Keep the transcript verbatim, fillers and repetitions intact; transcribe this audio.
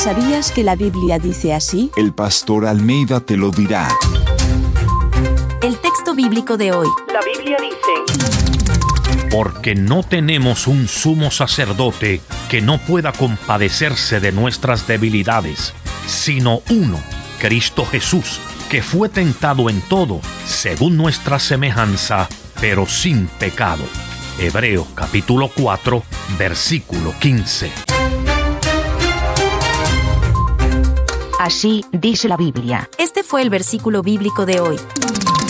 ¿Sabías que la Biblia dice así? El pastor Almeida te lo dirá. El texto bíblico de hoy. La Biblia dice: Porque no tenemos un sumo sacerdote que no pueda compadecerse de nuestras debilidades, sino uno, Cristo Jesús, que fue tentado en todo, según nuestra semejanza, pero sin pecado. Hebreos capítulo cuatro, versículo quince. Así dice la Biblia. Este fue el versículo bíblico de hoy.